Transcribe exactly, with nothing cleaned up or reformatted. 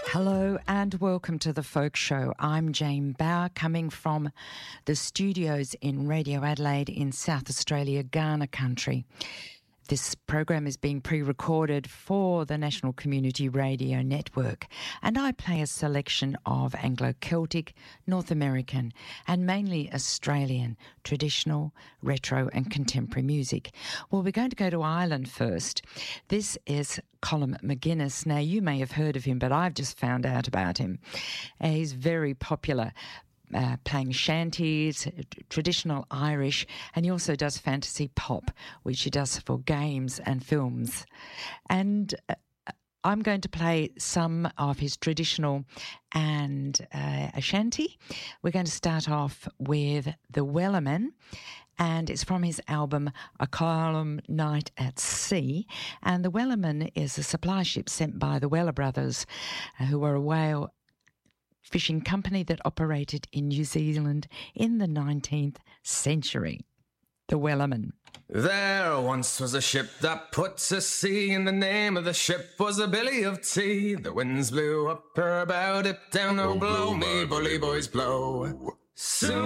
Hello and welcome to The Folk Show. I'm Jane Bauer, coming from the studios in Radio Adelaide in South Australia, Kaurna country. This program is being pre-recorded for the National Community Radio Network, and I play a selection of Anglo-Celtic, North American and mainly Australian traditional, retro and contemporary music. Well, we're going to go to Ireland first. This is Colm McGuinness. Now, you may have heard of him, but I've just found out about him. Uh, he's very popular. Uh, playing shanties, traditional Irish, and he also does fantasy pop, which he does for games and films. And uh, I'm going to play some of his traditional and uh, a shanty. We're going to start off with The Wellerman, and it's from his album A Calm Night at Sea. And The Wellerman is a supply ship sent by the Weller brothers, uh, who were a whale fishing company that operated in New Zealand in the nineteenth century. The Wellerman. There once was a ship that put to sea, and the name of the ship was a billy of tea. The winds blew up her bow, dip down, oh blow me, bully boys blow. Soon